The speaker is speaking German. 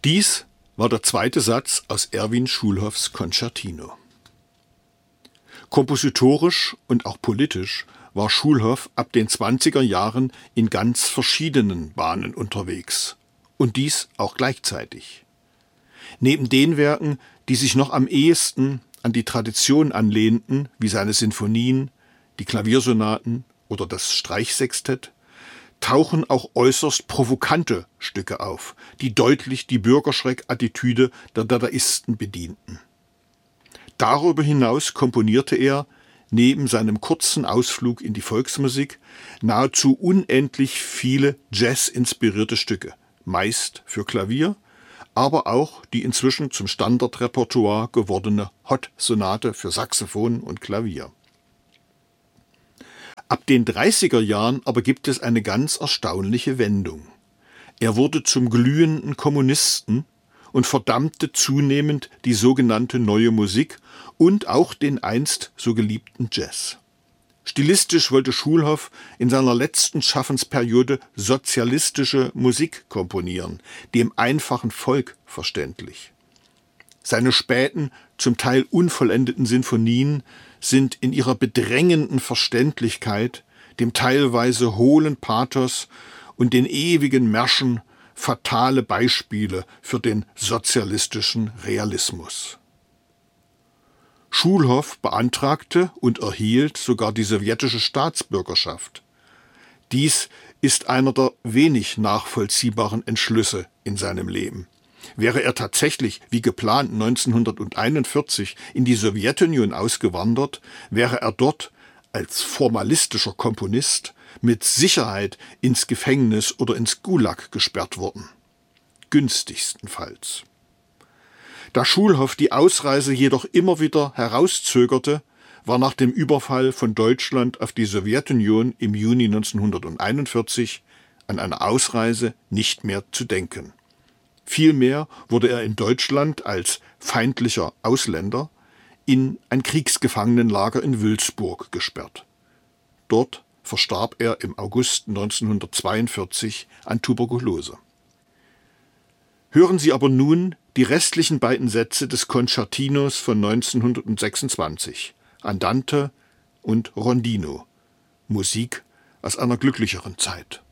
Dies war der zweite Satz aus Erwin Schulhoffs Concertino. Kompositorisch und auch politisch war Schulhoff ab den 20er Jahren in ganz verschiedenen Bahnen unterwegs. Und dies auch gleichzeitig. Neben den Werken, die sich noch am ehesten an die Tradition anlehnten, wie seine Sinfonien, die Klaviersonaten oder das Streichsextett, tauchen auch äußerst provokante Stücke auf, die deutlich die Bürgerschreck-Attitüde der Dadaisten bedienten. Darüber hinaus komponierte er, neben seinem kurzen Ausflug in die Volksmusik, nahezu unendlich viele Jazz-inspirierte Stücke, meist für Klavier, aber auch die inzwischen zum Standardrepertoire gewordene Hot-Sonate für Saxophon und Klavier. Ab den 30er Jahren aber gibt es eine ganz erstaunliche Wendung. Er wurde zum glühenden Kommunisten und verdammte zunehmend die sogenannte Neue Musik und auch den einst so geliebten Jazz. Stilistisch wollte Schulhoff in seiner letzten Schaffensperiode sozialistische Musik komponieren, dem einfachen Volk verständlich. Seine späten, zum Teil unvollendeten Sinfonien sind in ihrer bedrängenden Verständlichkeit, dem teilweise hohlen Pathos und den ewigen Märschen fatale Beispiele für den sozialistischen Realismus. Schulhoff beantragte und erhielt sogar die sowjetische Staatsbürgerschaft. Dies ist einer der wenig nachvollziehbaren Entschlüsse in seinem Leben. Wäre er tatsächlich, wie geplant, 1941 in die Sowjetunion ausgewandert, wäre er dort als formalistischer Komponist mit Sicherheit ins Gefängnis oder ins Gulag gesperrt worden. Günstigstenfalls. Da Schulhoff die Ausreise jedoch immer wieder herauszögerte, war nach dem Überfall von Deutschland auf die Sowjetunion im Juni 1941 an eine Ausreise nicht mehr zu denken. Vielmehr wurde er in Deutschland als feindlicher Ausländer in ein Kriegsgefangenenlager in Wülzburg gesperrt. Dort verstarb er im August 1942 an Tuberkulose. Hören Sie aber nun die restlichen beiden Sätze des Concertinos von 1926, Andante und Rondino, Musik aus einer glücklicheren Zeit.